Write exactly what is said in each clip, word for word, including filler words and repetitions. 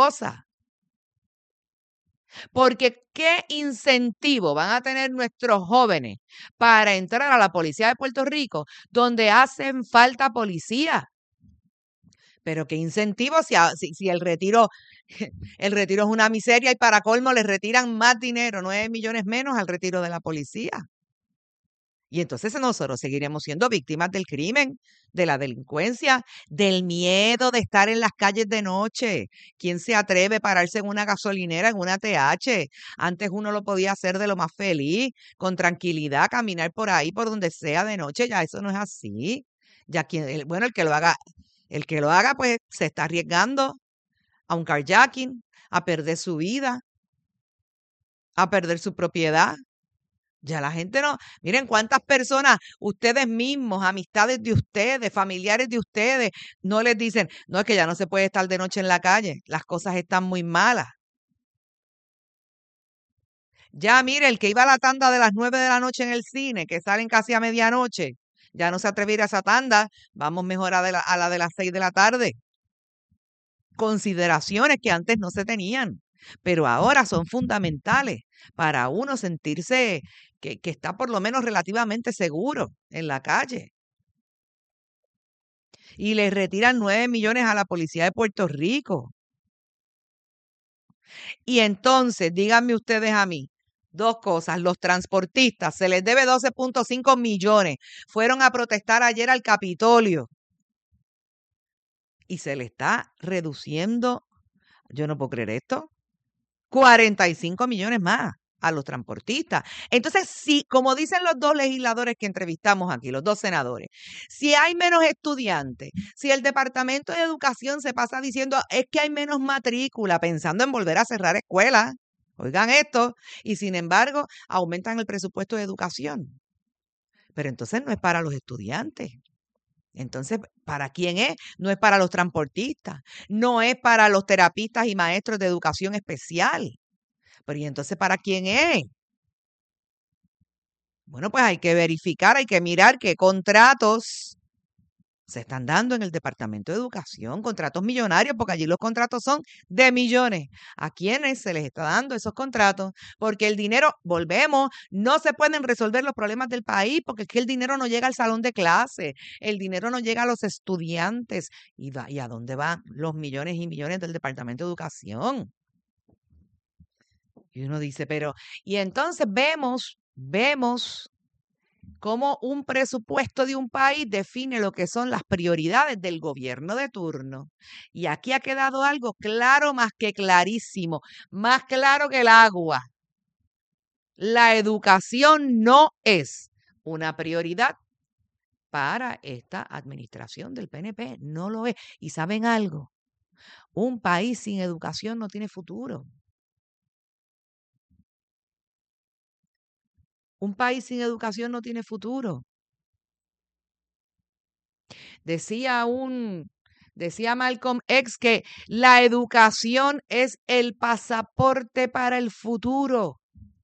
cosa. Porque ¿qué incentivo van a tener nuestros jóvenes para entrar a la policía de Puerto Rico, donde hacen falta policía? Pero qué incentivo si, a- si, si el retiro, el retiro es una miseria y para colmo les retiran más dinero, nueve millones menos al retiro de la policía. Y entonces nosotros seguiremos siendo víctimas del crimen, de la delincuencia, del miedo de estar en las calles de noche. ¿Quién se atreve a pararse en una gasolinera, en una T H? Antes uno lo podía hacer de lo más feliz, con tranquilidad, caminar por ahí, por donde sea de noche. Ya eso no es así. Ya quien, el- bueno, el que lo haga, el que lo haga, pues se está arriesgando a un carjacking, a perder su vida, a perder su propiedad. Ya la gente no, miren cuántas personas, ustedes mismos, amistades de ustedes, familiares de ustedes, no les dicen, no es que ya no se puede estar de noche en la calle, las cosas están muy malas. Ya mire, el que iba a la tanda de las nueve de la noche en el cine, que salen casi a medianoche, ya no se atreve a ir a esa tanda, vamos mejor a, de la, a la de las seis de la tarde. Consideraciones que antes no se tenían, pero ahora son fundamentales para uno sentirse que, que está por lo menos relativamente seguro en la calle. Y le retiran nueve millones a la policía de Puerto Rico. Y entonces, díganme ustedes a mí, dos cosas, los transportistas, se les debe doce punto cinco millones, fueron a protestar ayer al Capitolio y se le está reduciendo, yo no puedo creer esto, cuarenta y cinco millones más a los transportistas. Entonces, si, como dicen los dos legisladores que entrevistamos aquí, los dos senadores, si hay menos estudiantes, si el Departamento de Educación se pasa diciendo es que hay menos matrícula, pensando en volver a cerrar escuelas, oigan esto, y sin embargo aumentan el presupuesto de educación. Pero entonces no es para los estudiantes. Entonces, ¿para quién es? No es para los transportistas, no es para los terapistas y maestros de educación especial. Pero ¿y entonces para quién es? Bueno, pues hay que verificar, hay que mirar qué contratos se están dando en el Departamento de Educación, contratos millonarios, porque allí los contratos son de millones. ¿A quiénes se les está dando esos contratos? Porque el dinero, volvemos, no se pueden resolver los problemas del país, porque es que el dinero no llega al salón de clase, el dinero no llega a los estudiantes. ¿Y, da, y a dónde van los millones y millones del Departamento de Educación? Y uno dice, pero, y entonces vemos, vemos cómo un presupuesto de un país define lo que son las prioridades del gobierno de turno. Y aquí ha quedado algo claro más que clarísimo, más claro que el agua. La educación no es una prioridad para esta administración del P N P, no lo es. ¿Y saben algo? Un país sin educación no tiene futuro. Un país sin educación no tiene futuro. Decía un, decía Malcolm X que la educación es el pasaporte para el futuro.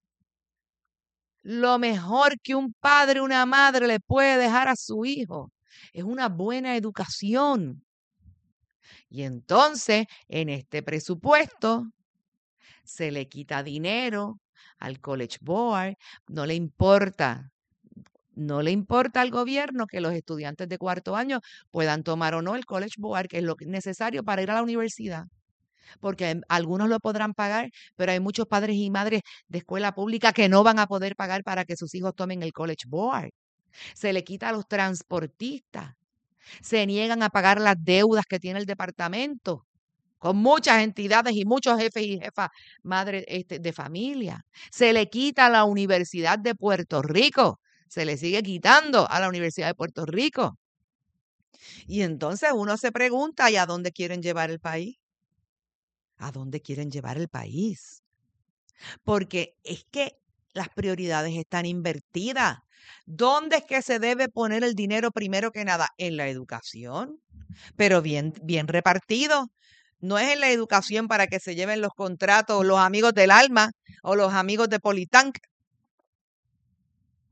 Lo mejor que un padre o una madre le puede dejar a su hijo es una buena educación. Y entonces, en este presupuesto, se le quita dinero al College Board, no le importa. No le importa al gobierno que los estudiantes de cuarto año puedan tomar o no el College Board, que es lo necesario para ir a la universidad. Porque algunos lo podrán pagar, pero hay muchos padres y madres de escuela pública que no van a poder pagar para que sus hijos tomen el College Board. Se le quita a los transportistas. Se niegan a pagar las deudas que tiene el departamento con muchas entidades y muchos jefes y jefas madres este, de familia. Se le quita a la Universidad de Puerto Rico. Se le sigue quitando a la Universidad de Puerto Rico. Y entonces uno se pregunta, ¿y a dónde quieren llevar el país? ¿A dónde quieren llevar el país? Porque es que las prioridades están invertidas. ¿Dónde es que se debe poner el dinero primero que nada? En la educación, pero bien, bien repartido. No es en la educación para que se lleven los contratos los amigos del alma o los amigos de Politank.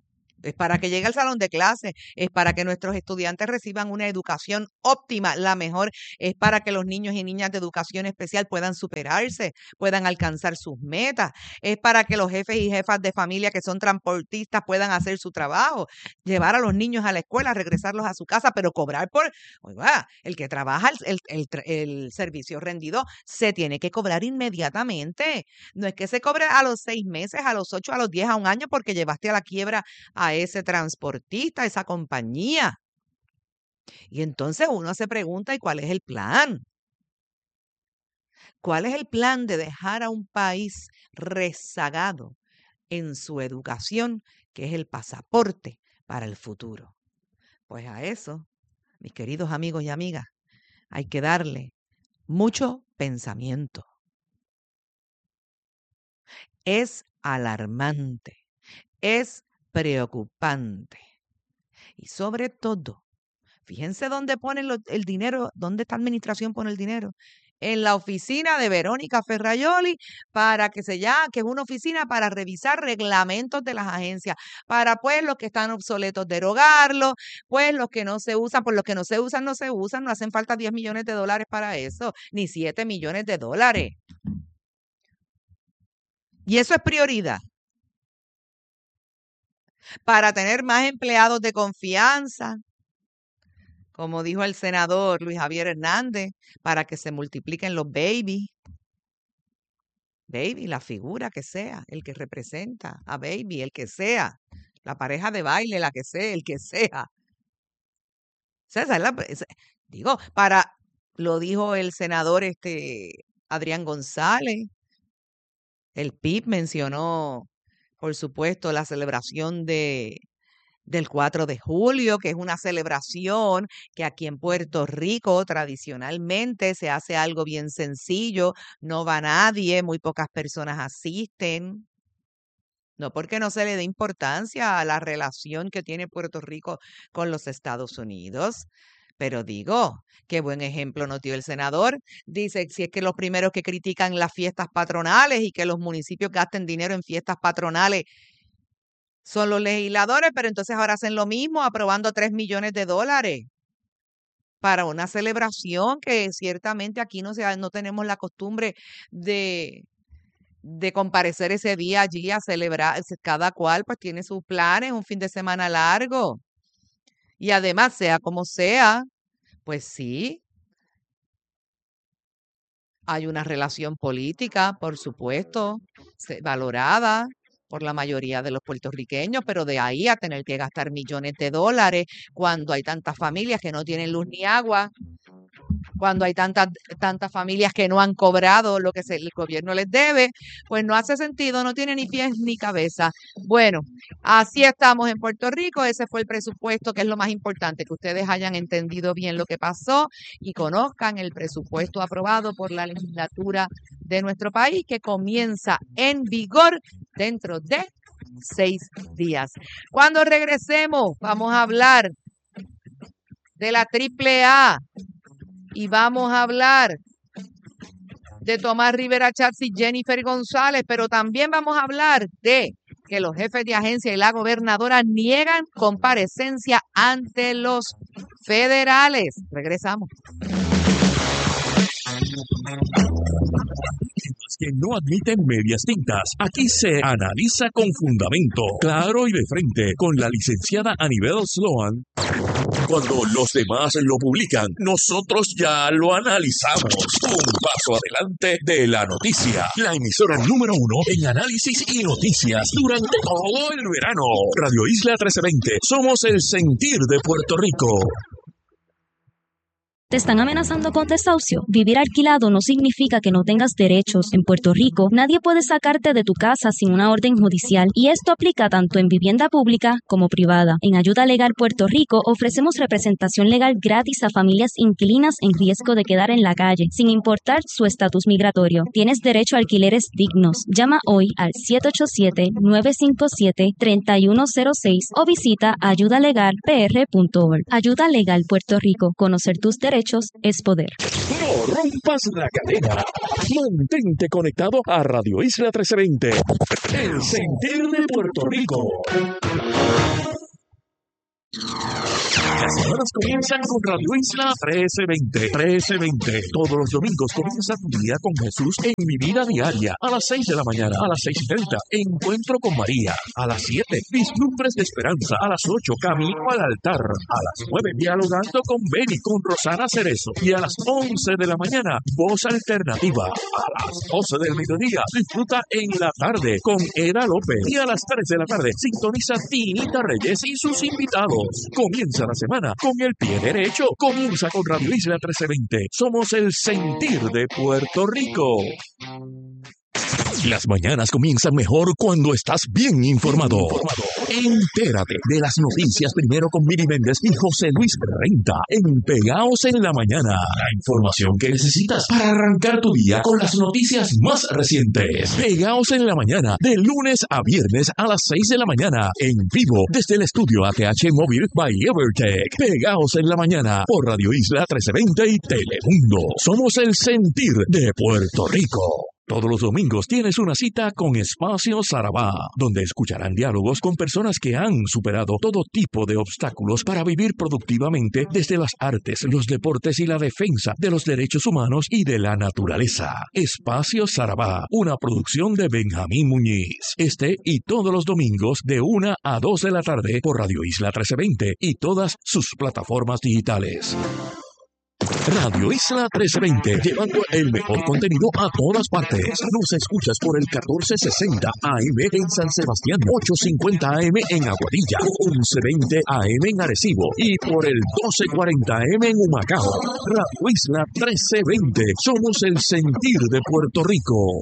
es para que llegue al salón de clase, es para que nuestros estudiantes reciban una educación óptima, la mejor, es para que los niños y niñas de educación especial puedan superarse, puedan alcanzar sus metas, es para que los jefes y jefas de familia que son transportistas puedan hacer su trabajo, llevar a los niños a la escuela, regresarlos a su casa, pero cobrar por, oiga, el que trabaja el, el, el, el servicio rendido se tiene que cobrar inmediatamente. No es que se cobre a los seis meses, a los ocho, a los diez, a un año porque llevaste a la quiebra a ese transportista, a esa compañía. Y entonces uno se pregunta, ¿y cuál es el plan? ¿Cuál es el plan de dejar a un país rezagado en su educación, que es el pasaporte para el futuro? Pues a eso, mis queridos amigos y amigas, hay que darle mucho pensamiento. Es alarmante, es preocupante. Y sobre todo, fíjense dónde ponen lo, el dinero, dónde esta administración pone el dinero. En la oficina de Verónica Ferraioli, para que se llame, que es una oficina para revisar reglamentos de las agencias, para pues los que están obsoletos derogarlos, pues los que no se usan, por los que no se usan, no se usan, no hacen falta diez millones de dólares para eso, ni siete millones de dólares. Y eso es prioridad. Para tener más empleados de confianza, como dijo el senador Luis Javier Hernández, para que se multipliquen los baby. Baby, la figura que sea, el que representa a baby, el que sea, la pareja de baile, la que sea, el que sea. Esa es la, esa, digo, para, lo dijo el senador este Adrián González, el P I B mencionó, por supuesto, la celebración de del cuatro de julio, que es una celebración que aquí en Puerto Rico tradicionalmente se hace algo bien sencillo, no va nadie, muy pocas personas asisten. No porque no se le dé importancia a la relación que tiene Puerto Rico con los Estados Unidos, pero digo, qué buen ejemplo nos dio el senador. Dice, si es que los primeros que critican las fiestas patronales y que los municipios gasten dinero en fiestas patronales son los legisladores, pero entonces ahora hacen lo mismo, aprobando tres millones de dólares para una celebración que ciertamente aquí no, se, no tenemos la costumbre de, de comparecer ese día allí a celebrar. Cada cual pues tiene sus planes, un fin de semana largo. Y además, sea como sea, pues sí, hay una relación política, por supuesto, valorada por la mayoría de los puertorriqueños, pero de ahí a tener que gastar millones de dólares cuando hay tantas familias que no tienen luz ni agua, cuando hay tantas tantas familias que no han cobrado lo que se, el gobierno les debe, pues no hace sentido, no tiene ni pies ni cabeza. Bueno, así estamos en Puerto Rico, ese fue el presupuesto, que es lo más importante, que ustedes hayan entendido bien lo que pasó y conozcan el presupuesto aprobado por la legislatura de nuestro país, que comienza en vigor dentro de seis días. Cuando regresemos, vamos a hablar de la triple A y vamos a hablar de Tomás Rivera Chats y Jennifer González, pero también vamos a hablar de que los jefes de agencia y la gobernadora niegan comparecencia ante los federales. Regresamos. Que no admiten medias tintas. Aquí se analiza con fundamento, claro y de frente, con la licenciada Anibel Sloan. Cuando los demás lo publican, nosotros ya lo analizamos. Un paso adelante de la noticia. La emisora número uno en análisis y noticias durante todo el verano. Radio Isla trece veinte. Somos el sentir de Puerto Rico. ¿Te están amenazando con desahucio? Vivir alquilado no significa que no tengas derechos. En Puerto Rico, nadie puede sacarte de tu casa sin una orden judicial, y esto aplica tanto en vivienda pública como privada. En Ayuda Legal Puerto Rico ofrecemos representación legal gratis a familias inquilinas en riesgo de quedar en la calle, sin importar su estatus migratorio. Tienes derecho a alquileres dignos. Llama hoy al siete ocho siete, nueve cinco siete, tres uno cero seis o visita ayuda legal p r punto org. Ayuda Legal Puerto Rico. Conocer tus derechos es poder. No rompas la cadena. Mantente conectado a Radio Isla trece veinte. El sentir de Puerto Rico. Las semanas comienzan con Radio Isla trece veinte. trece veinte. Todos los domingos comienza tu día con Jesús en Mi Vida Diaria. A las seis de la mañana, a las seis y treinta, Encuentro con María. A las siete, Vislumbres de Esperanza. A las ocho, Camino al Altar. A las nueve, Dialogando con Beni, con Rosana Cerezo. Y a las once de la mañana, Voz Alternativa. A las doce del mediodía, disfruta En la Tarde con Eda López. Y a las tres de la tarde, sintoniza Tinita Reyes y sus invitados. Comienza la semana con el pie derecho. Comienza con Radio Isla trece veinte. Somos el sentir de Puerto Rico. Las mañanas comienzan mejor cuando estás bien informado. Entérate de las noticias primero con Miri Méndez y José Luis Renta en Pegaos en la Mañana. La información que necesitas para arrancar tu día con las noticias más recientes. Pegaos en la Mañana, de lunes a viernes a las seis de la mañana, en vivo desde el estudio A T H Móvil by Evertech. Pegaos en la Mañana por Radio Isla trece veinte y Telemundo. Somos el sentir de Puerto Rico. Todos los domingos tienes una cita con Espacio Sarabá, donde escucharán diálogos con personas que han superado todo tipo de obstáculos para vivir productivamente desde las artes, los deportes y la defensa de los derechos humanos y de la naturaleza. Espacio Sarabá, una producción de Benjamín Muñiz. Este y todos los domingos de una a dos de la tarde por Radio Isla trece veinte y todas sus plataformas digitales. Radio Isla trece veinte, llevando el mejor contenido a todas partes. Nos escuchas por el catorce sesenta A M en San Sebastián, ochocientos cincuenta A M en Aguadilla, once veinte A M en Arecibo y por el doce cuarenta A M en Humacao. Radio Isla trece veinte, somos el sentir de Puerto Rico.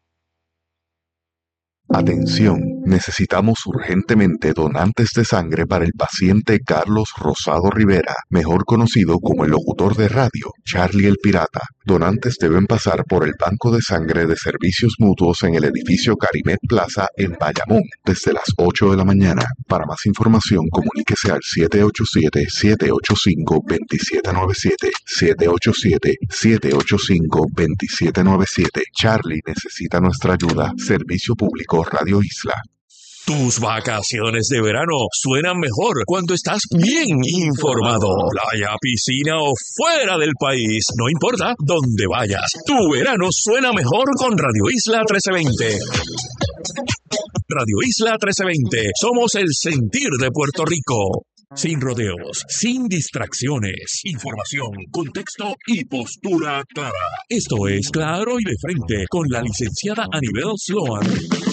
Atención, necesitamos urgentemente donantes de sangre para el paciente Carlos Rosado Rivera, mejor conocido como el locutor de radio, Charlie el Pirata. Donantes deben pasar por el Banco de Sangre de Servicios Mutuos en el edificio Carimet Plaza en Bayamón, desde las ocho de la mañana. Para más información, comuníquese al siete ocho siete, siete ocho cinco, dos siete nueve siete, siete ocho siete, siete ocho cinco, dos siete nueve siete. Charlie necesita nuestra ayuda. Servicio Público Radio Isla. Tus vacaciones de verano suenan mejor cuando estás bien informado. Playa, piscina o fuera del país, no importa dónde vayas. Tu verano suena mejor con Radio Isla trece veinte. Radio Isla trece veinte, somos el sentir de Puerto Rico. Sin rodeos, sin distracciones, información, contexto y postura clara. Esto es Claro y de Frente con la licenciada Anibel Sloan.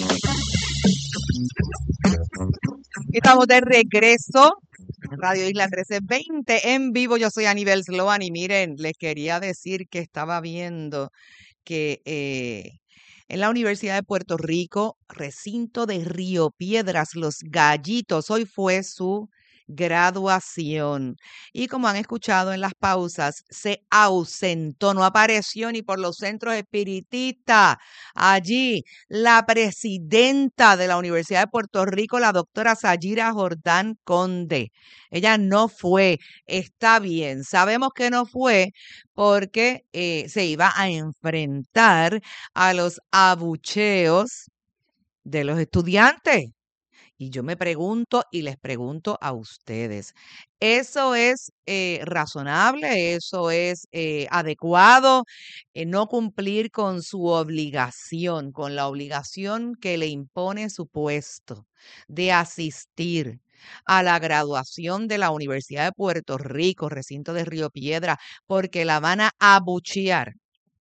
Estamos de regreso. Radio Isla trece veinte en vivo. Yo soy Anibel Sloan y miren, les quería decir que estaba viendo que eh, en la Universidad de Puerto Rico, recinto de Río Piedras, Los Gallitos, hoy fue su graduación. Y como han escuchado en las pausas, se ausentó, no apareció ni por los centros espiritistas. Allí, la presidenta de la Universidad de Puerto Rico, la doctora Sayira Jordán Conde. Ella no fue, está bien, sabemos que no fue porque eh, se iba a enfrentar a los abucheos de los estudiantes. Y yo me pregunto y les pregunto a ustedes, ¿eso es eh, razonable? ¿Eso es eh, adecuado? Eh, no cumplir con su obligación, con la obligación que le impone su puesto de asistir a la graduación de la Universidad de Puerto Rico, recinto de Río Piedra, porque la van a abuchear.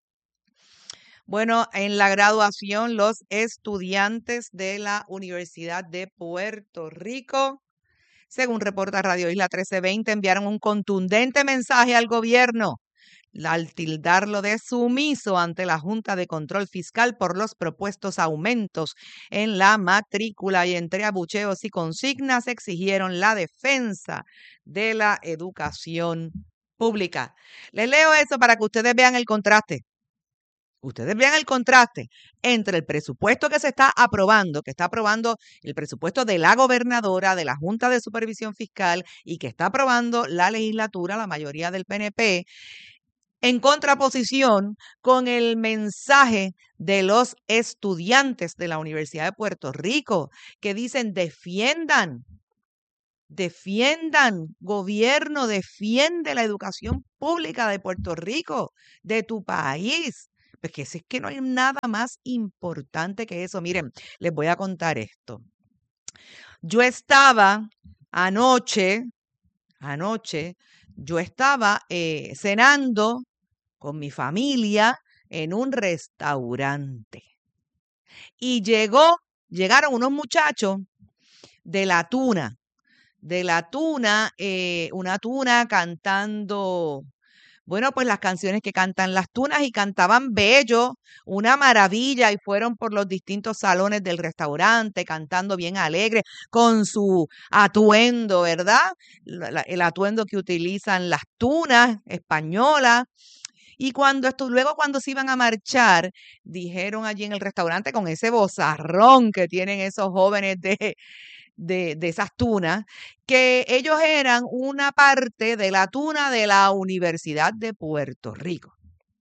Bueno, en la graduación, los estudiantes de la Universidad de Puerto Rico, según reporta Radio Isla trece veinte, enviaron un contundente mensaje al gobierno al tildarlo de sumiso ante la Junta de Control Fiscal por los propuestos aumentos en la matrícula, y entre abucheos y consignas exigieron la defensa de la educación pública. Les leo eso para que ustedes vean el contraste. Ustedes vean el contraste entre el presupuesto que se está aprobando, que está aprobando el presupuesto de la gobernadora, de la Junta de Supervisión Fiscal y que está aprobando la legislatura, la mayoría del P N P, en contraposición con el mensaje de los estudiantes de la Universidad de Puerto Rico que dicen defiendan Defiendan, gobierno, defiende la educación pública de Puerto Rico, de tu país. Porque es que no hay nada más importante que eso. Miren, les voy a contar esto. Yo estaba anoche, anoche, yo estaba eh, cenando con mi familia en un restaurante. Y llegó, llegaron unos muchachos de la tuna, de la tuna, eh, una tuna cantando, bueno, pues las canciones que cantan las tunas y cantaban bello, una maravilla, y fueron por los distintos salones del restaurante cantando bien alegre con su atuendo, ¿verdad? La- la- el atuendo que utilizan las tunas españolas. Y cuando esto, luego cuando se iban a marchar, dijeron allí en el restaurante con ese vozarrón que tienen esos jóvenes de, de, de esas tunas, que ellos eran una parte de la tuna de la Universidad de Puerto Rico.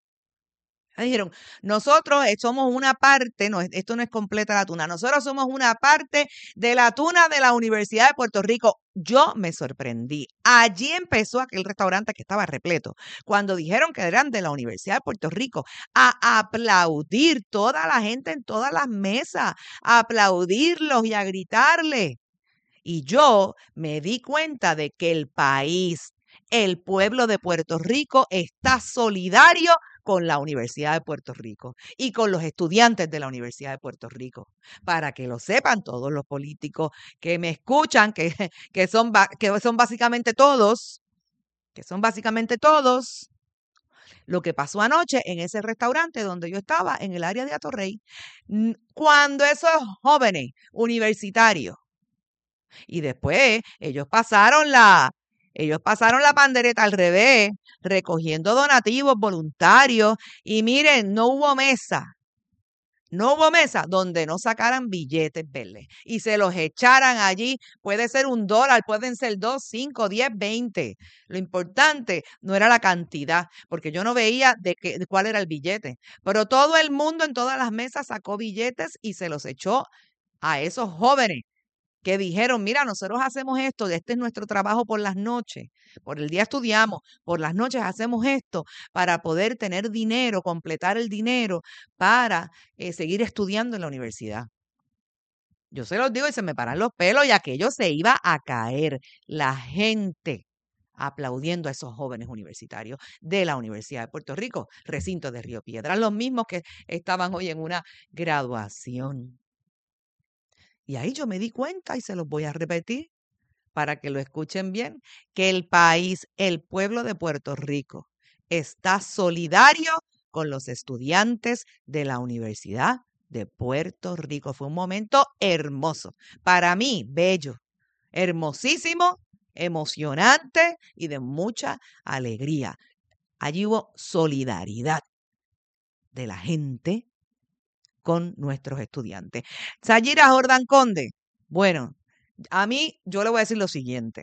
Dijeron, nosotros eh, somos una parte, no, esto no es completa la tuna, nosotros somos una parte de la tuna de la Universidad de Puerto Rico. Yo me sorprendí. Allí empezó aquel restaurante que estaba repleto. Cuando dijeron que eran de la Universidad de Puerto Rico, a aplaudir toda la gente en todas las mesas, a aplaudirlos y a gritarles. Y yo me di cuenta de que el país, el pueblo de Puerto Rico está solidario con la Universidad de Puerto Rico y con los estudiantes de la Universidad de Puerto Rico. Para que lo sepan todos los políticos que me escuchan, que, que, son, que son básicamente todos, que son básicamente todos, lo que pasó anoche en ese restaurante donde yo estaba, en el área de Atorrey, cuando esos jóvenes universitarios, y después ellos pasaron la, ellos pasaron la pandereta al revés, recogiendo donativos voluntarios. Y miren, no hubo mesa, no hubo mesa donde no sacaran billetes verdes y se los echaran allí. Puede ser un dólar, pueden ser dos, cinco, diez, veinte. Lo importante no era la cantidad, porque yo no veía de, qué, de cuál era el billete. Pero todo el mundo en todas las mesas sacó billetes y se los echó a esos jóvenes que dijeron, mira, nosotros hacemos esto, este es nuestro trabajo por las noches, por el día estudiamos, por las noches hacemos esto para poder tener dinero, completar el dinero para eh, seguir estudiando en la universidad. Yo se los digo y se me paran los pelos y aquello se iba a caer. La gente aplaudiendo a esos jóvenes universitarios de la Universidad de Puerto Rico, recinto de Río Piedras, los mismos que estaban hoy en una graduación. Y ahí yo me di cuenta y se los voy a repetir para que lo escuchen bien, que el país, el pueblo de Puerto Rico, está solidario con los estudiantes de la Universidad de Puerto Rico. Fue un momento hermoso, para mí, bello, hermosísimo, emocionante y de mucha alegría. Allí hubo solidaridad de la gente con nuestros estudiantes. Sayira Jordan Conde, bueno, a mí yo le voy a decir lo siguiente,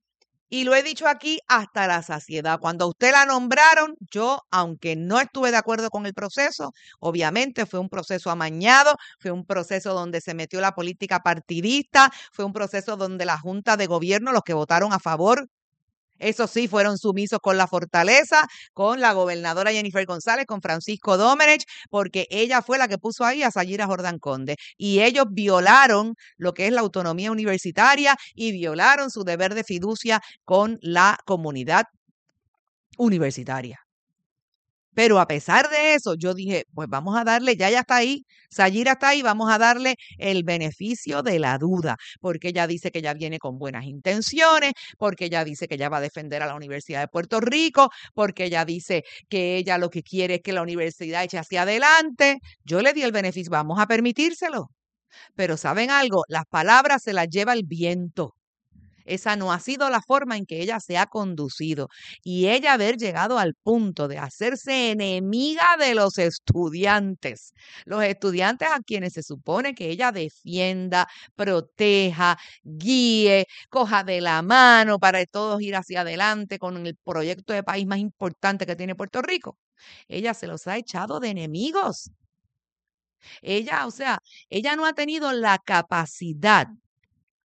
y lo he dicho aquí hasta la saciedad. Cuando a usted la nombraron, yo, aunque no estuve de acuerdo con el proceso, obviamente fue un proceso amañado, fue un proceso donde se metió la política partidista, fue un proceso donde la Junta de Gobierno, los que votaron a favor, eso sí, fueron sumisos con la fortaleza, con la gobernadora Jennifer González, con Francisco Domenech, porque ella fue la que puso ahí a Sayira Jordan Conde. Y ellos violaron lo que es la autonomía universitaria y violaron su deber de fiducia con la comunidad universitaria. Pero a pesar de eso, yo dije, pues vamos a darle, ya ya está ahí, Sayira está ahí, vamos a darle el beneficio de la duda, porque ella dice que ella viene con buenas intenciones, porque ella dice que ella va a defender a la Universidad de Puerto Rico, porque ella dice que ella lo que quiere es que la universidad eche hacia adelante. Yo le di el beneficio, vamos a permitírselo. Pero ¿saben algo? Las palabras se las lleva el viento. Esa no ha sido la forma en que ella se ha conducido. Y ella haber llegado al punto de hacerse enemiga de los estudiantes. Los estudiantes a quienes se supone que ella defienda, proteja, guíe, coja de la mano para todos ir hacia adelante con el proyecto de país más importante que tiene Puerto Rico. Ella se los ha echado de enemigos. Ella, o sea, ella no ha tenido la capacidad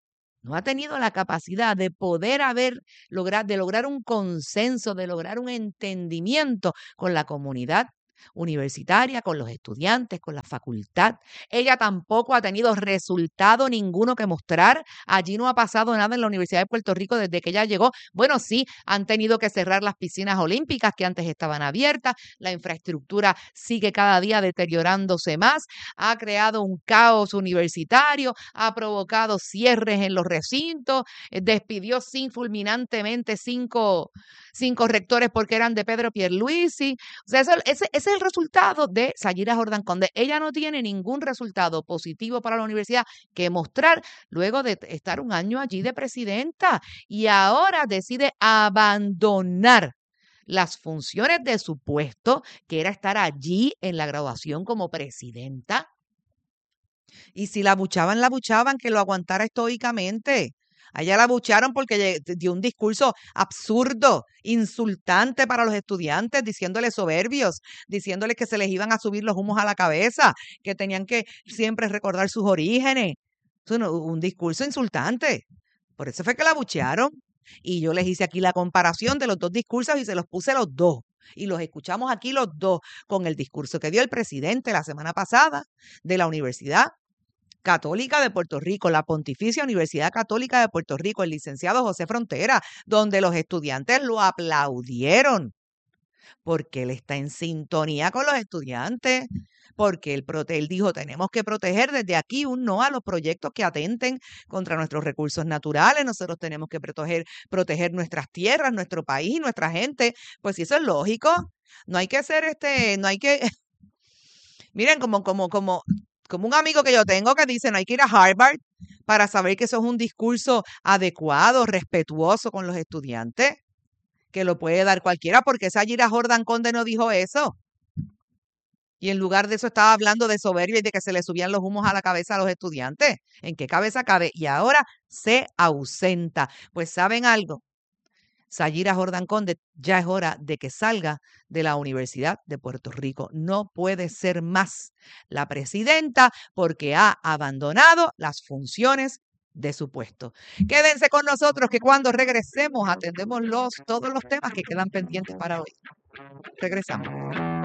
no ha tenido la capacidad de poder haber lograr, de lograr un consenso, de lograr un entendimiento con la comunidad universitaria, con los estudiantes, con la facultad. Ella tampoco ha tenido resultado ninguno que mostrar. Allí no ha pasado nada en la Universidad de Puerto Rico desde que ella llegó. Bueno, sí, han tenido que cerrar las piscinas olímpicas que antes estaban abiertas. La infraestructura sigue cada día deteriorándose más. Ha creado un caos universitario, ha provocado cierres en los recintos, despidió sin fulminantemente cinco, cinco rectores porque eran de Pedro Pierluisi. O sea, eso, ese, ese es el resultado de Sayira Jordán Conde. Ella no tiene ningún resultado positivo para la universidad que mostrar luego de estar un año allí de presidenta y ahora decide abandonar las funciones de su puesto, que era estar allí en la graduación como presidenta. Y si la buchaban, la buchaban, que lo aguantara estoicamente. A ella la bucharon porque dio un discurso absurdo, insultante para los estudiantes, diciéndoles soberbios, diciéndoles que se les iban a subir los humos a la cabeza, que tenían que siempre recordar sus orígenes. Un discurso insultante. Por eso fue que la buchearon. Y yo les hice aquí la comparación de los dos discursos y se los puse los dos. Y los escuchamos aquí los dos con el discurso que dio el presidente la semana pasada de la Universidad Católica de Puerto Rico, la Pontificia Universidad Católica de Puerto Rico, el licenciado José Frontera, donde los estudiantes lo aplaudieron porque él está en sintonía con los estudiantes, porque él, prote él dijo, tenemos que proteger desde aquí un no a los proyectos que atenten contra nuestros recursos naturales, nosotros tenemos que proteger, proteger nuestras tierras, nuestro país y nuestra gente. Pues si eso es lógico, no hay que ser este, no hay que, miren, como, como, como, como un amigo que yo tengo que dice, no hay que ir a Harvard para saber que eso es un discurso adecuado, respetuoso con los estudiantes, que lo puede dar cualquiera, porque Sayira Jordán Conde no dijo eso. Y en lugar de eso estaba hablando de soberbia y de que se le subían los humos a la cabeza a los estudiantes. ¿En qué cabeza cabe? Y ahora se ausenta. Pues ¿saben algo? Sayira Jordán Conde, ya es hora de que salga de la Universidad de Puerto Rico. No puede ser más la presidenta porque ha abandonado las funciones de su puesto. Quédense con nosotros que cuando regresemos atendemos los, todos los temas que quedan pendientes para hoy. Regresamos.